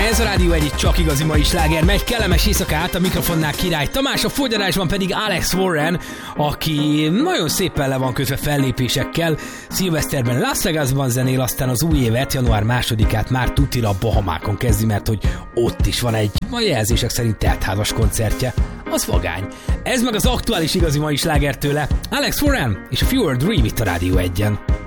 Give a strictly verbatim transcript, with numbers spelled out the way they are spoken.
Ez a Rádió egy csak igazi mai sláger megy, kellemes éjszakát, a mikrofonnál Király Tamás, a folytatásban pedig Alex Warren, aki nagyon szépen le van kötve fellépésekkel. Szilveszterben Las Vegasban zenél, aztán az új évet, január másodikát már tutira a Bahamákon kezdi, mert hogy ott is van egy, a jelzések szerint teltházas koncertje. Az vagány. Ez meg az aktuális igazi mai sláger tőle. Alex Warren és a Fewer Dream itt a Rádió egyen.